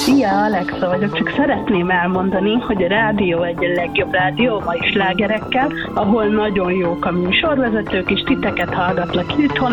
Szia, Alexa vagyok, csak szeretném elmondani, hogy a rádió egy legjobb rádió, ma is slágerekkel, ahol nagyon jók a műsorvezetők, és titeket hallgatlak itthon,